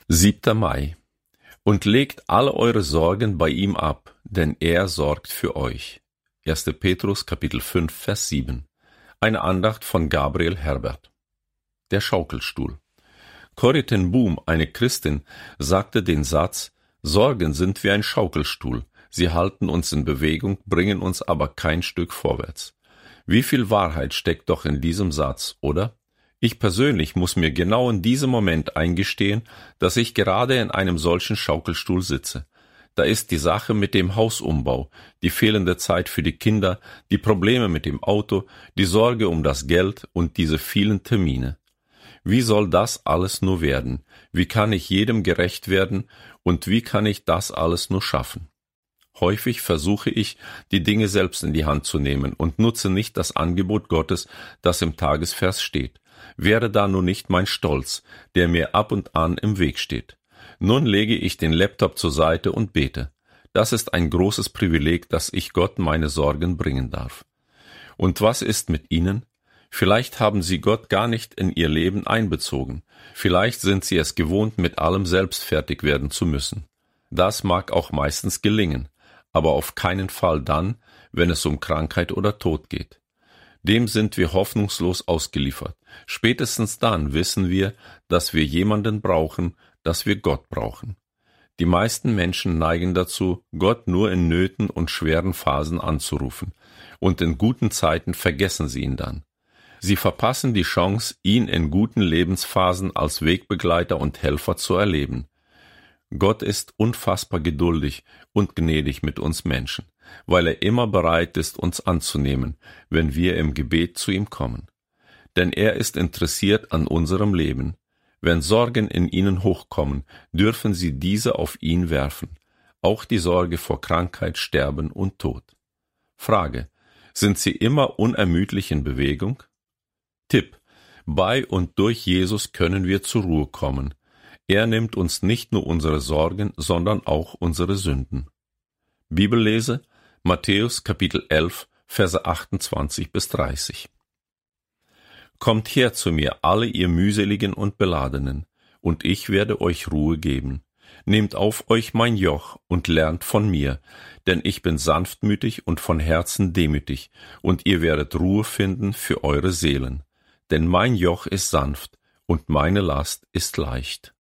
7. Mai. Und legt alle eure Sorgen bei ihm ab, denn er sorgt für euch. 1. Petrus, Kapitel 5, Vers 7. Eine Andacht von Gabriel Herbert. Der Schaukelstuhl. Corrie ten Boom, eine Christin, sagte den Satz: Sorgen sind wie ein Schaukelstuhl. Sie halten uns in Bewegung, bringen uns aber kein Stück vorwärts. Wie viel Wahrheit steckt doch in diesem Satz, oder? Ich persönlich muss mir genau in diesem Moment eingestehen, dass ich gerade in einem solchen Schaukelstuhl sitze. Da ist die Sache mit dem Hausumbau, die fehlende Zeit für die Kinder, die Probleme mit dem Auto, die Sorge um das Geld und diese vielen Termine. Wie soll das alles nur werden? Wie kann ich jedem gerecht werden und wie kann ich das alles nur schaffen? Häufig versuche ich, die Dinge selbst in die Hand zu nehmen und nutze nicht das Angebot Gottes, das im Tagesvers steht. Wäre da nur nicht mein Stolz, der mir ab und an im Weg steht. Nun lege ich den Laptop zur Seite und bete. Das ist ein großes Privileg, dass ich Gott meine Sorgen bringen darf. Und was ist mit Ihnen? Vielleicht haben Sie Gott gar nicht in Ihr Leben einbezogen. Vielleicht sind Sie es gewohnt, mit allem selbst fertig werden zu müssen. Das mag auch meistens gelingen, aber auf keinen Fall dann, wenn es um Krankheit oder Tod geht. Dem sind wir hoffnungslos ausgeliefert. Spätestens dann wissen wir, dass wir jemanden brauchen, dass wir Gott brauchen. Die meisten Menschen neigen dazu, Gott nur in Nöten und schweren Phasen anzurufen, und in guten Zeiten vergessen sie ihn dann. Sie verpassen die Chance, ihn in guten Lebensphasen als Wegbegleiter und Helfer zu erleben. Gott ist unfassbar geduldig und gnädig mit uns Menschen, weil er immer bereit ist, uns anzunehmen, wenn wir im Gebet zu ihm kommen. Denn er ist interessiert an unserem Leben. Wenn Sorgen in ihnen hochkommen, dürfen sie diese auf ihn werfen. Auch die Sorge vor Krankheit, Sterben und Tod. Frage: Sind sie immer unermüdlich in Bewegung? Tipp: Bei und durch Jesus können wir zur Ruhe kommen. Er nimmt uns nicht nur unsere Sorgen, sondern auch unsere Sünden. Bibellese: Matthäus Kapitel 11, Verse 28 bis 30. Kommt her zu mir, alle ihr mühseligen und Beladenen, und ich werde euch Ruhe geben. Nehmt auf euch mein Joch und lernt von mir, denn ich bin sanftmütig und von Herzen demütig, und ihr werdet Ruhe finden für eure Seelen. Denn mein Joch ist sanft und meine Last ist leicht.